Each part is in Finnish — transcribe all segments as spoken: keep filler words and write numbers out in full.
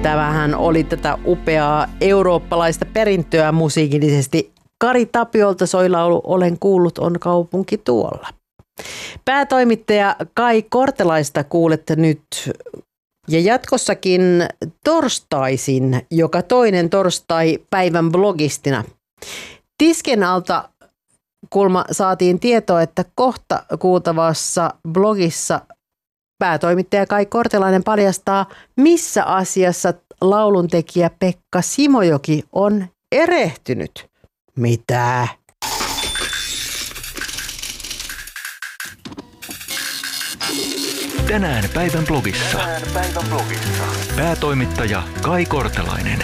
tämähän oli tätä upeaa eurooppalaista perintöä musiikillisesti. Kari Tapiolta soi laulu Olen kuullut on kaupunki tuolla. Päätoimittaja Kai Kortelaista kuulette nyt ja jatkossakin torstaisin, joka toinen torstai päivän blogistina. Tisken alta kulma saatiin tietoa, että kohta kuultavassa blogissa päätoimittaja Kai Kortelainen paljastaa, missä asiassa lauluntekijä Pekka Simojoki on erehtynyt. Mitä? Tänään päivän blogissa. Tänään päivän blogissa. Päätoimittaja Kai Kortelainen.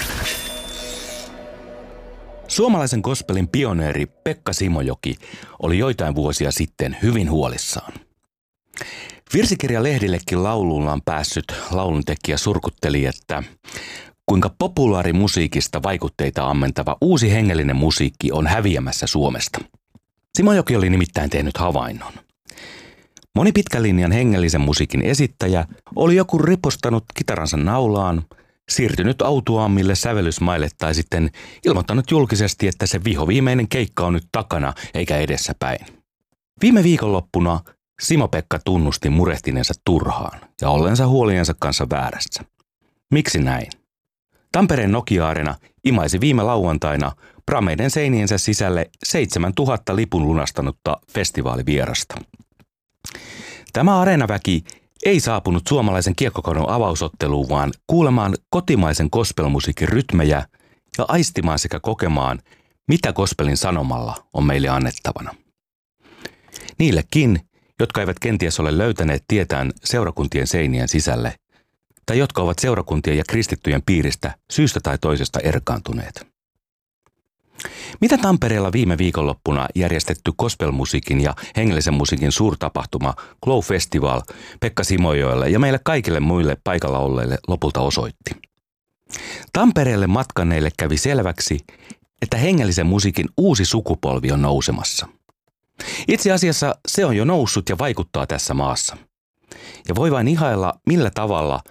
Suomalaisen gospelin pioneeri Pekka Simojoki oli joitain vuosia sitten hyvin huolissaan. Virsikirjalehdillekin laulullaan päässyt lauluntekijä surkutteli, että kuinka populaarimusiikista vaikutteita ammentava uusi hengellinen musiikki on häviämässä Suomesta. Simojoki oli nimittäin tehnyt havainnon. Moni pitkän linjan hengellisen musiikin esittäjä oli joku ripostanut kitaransa naulaan, siirtynyt autuaammille sävellysmaille tai sitten ilmoittanut julkisesti, että se vihoviimeinen keikka on nyt takana eikä edessäpäin. Viime viikonloppuna Simo-Pekka tunnusti murehtineensa turhaan ja ollensa huoliensa kanssa väärässä. Miksi näin? Tampereen Nokia-areena imaisi viime lauantaina prameiden seiniensä sisälle seitsemäntuhatta lipun lunastanutta festivaalivierasta. Tämä areenaväki ei saapunut suomalaisen kiekkokadon avausotteluun, vaan kuulemaan kotimaisen gospelmusiikin rytmejä ja aistimaan sekä kokemaan, mitä gospelin sanomalla on meille annettavana. Niillekin, jotka eivät kenties ole löytäneet tietään seurakuntien seinien sisälle, tai jotka ovat seurakuntien ja kristittyjen piiristä syystä tai toisesta erkaantuneet. Mitä Tampereella viime viikonloppuna järjestetty gospelmusiikin ja hengellisen musiikin suurtapahtuma Glow Festival Pekka Simojoelle ja meille kaikille muille paikalla olleille lopulta osoitti? Tampereelle matkanneille kävi selväksi, että hengellisen musiikin uusi sukupolvi on nousemassa. Itse asiassa se on jo noussut ja vaikuttaa tässä maassa. Ja voi vain ihailla, millä tavalla